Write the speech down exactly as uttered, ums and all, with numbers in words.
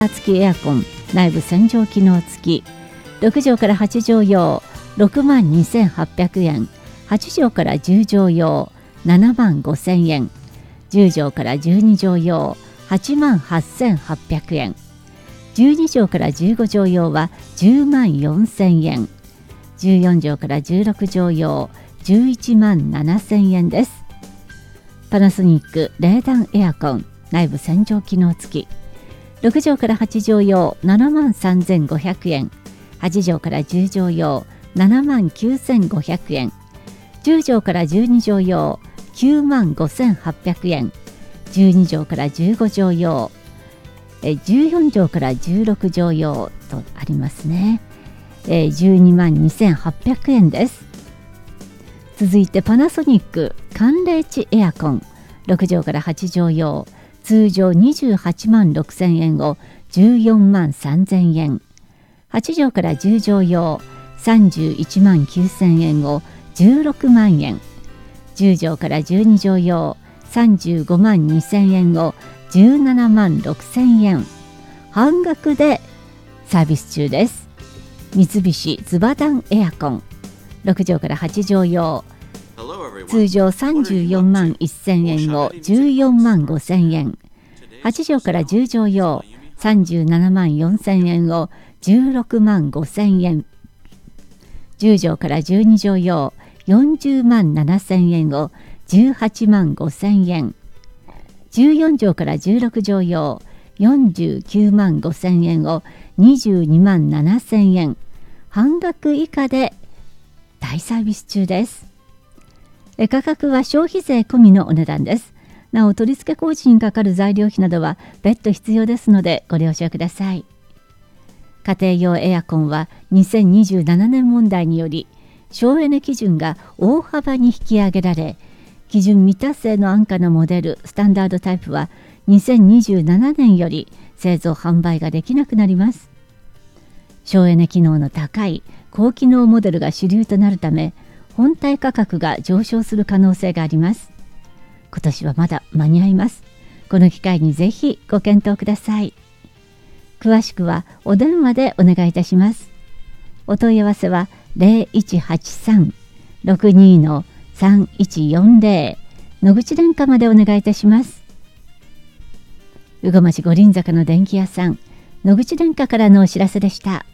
付きエアコン、内部洗浄機能付き、ろくじょうからはちじょう用ろくまんにせんはっぴゃくえん、はちじょうからじゅうじょう用ななまんごせんえん、じゅうじょうからじゅうにじょう用はちまんはっせんはっぴゃくえん、じゅうにじょうからじゅうごじょう用はじゅうまんよんせんえん、じゅうよんじょうからじゅうろくじょう用じゅういちまんななせんえんです。パナソニック冷暖エアコン、内部洗浄機能付き、ろくじょうからはちじょう用ななまんさんぜんごひゃくえん、はちじょうからじゅうじょう用ななまんきゅうせんごひゃくえん、じゅうじょうからじゅうにじょう用きゅうまんごせんはっぴゃくえん、じゅうにじょうからじゅうごじょう用えじゅうよんじょうからじゅうろくじょう用とありますね。えじゅうにまんにせんはっぴゃくえんです。続いてパナソニック寒冷地エアコン、ろくじょうからはちじょう用通常にじゅうはちまんろくせんえんをじゅうよんまんさんぜんえん、はちじょうからじゅうじょう用さんじゅういちまんきゅうせんえんをじゅうろくまんえん、じゅうじょうからじゅうにじょう用さんじゅうごまんにせんえんをじゅうななまんろくせんえん、半額でサービス中です。三菱ズバダンエアコン、ろくじょうからはちじょう用通常さんじゅうよんまんせんえんをじゅうよんまんごせんえん、はちじょうからじゅうじょう用さんじゅうななまんよんせんえんをじゅうろくまんごせんえん、じゅうじょうからじゅうにじょう用よんじゅうまんななせんえんをじゅうはちまんごせんえん、じゅうよんじょうからじゅうろくじょう用よんじゅうきゅうまんごせんえんをにじゅうにまんななせんえん、半額以下で大サービス中です。価格は消費税込みのお値段です。なお取り付け工事にかかる材料費などは別途必要ですのでご了承ください。家庭用エアコンはにせんにじゅうななねん問題により省エネ基準が大幅に引き上げられ、基準未達成の安価なモデルスタンダードタイプはにせんにじゅうななねんより製造販売ができなくなります。省エネ機能の高い高機能モデルが主流となるため、本体価格が上昇する可能性があります。今年はまだ間に合います。この機会にぜひご検討ください。詳しくはお電話でお願いいたします。お問い合わせは ゼロいちはちさん ろくに さんいちよんゼロ 野口電化までお願いいたします。羽後町五輪坂の電気屋さん野口電化からのお知らせでした。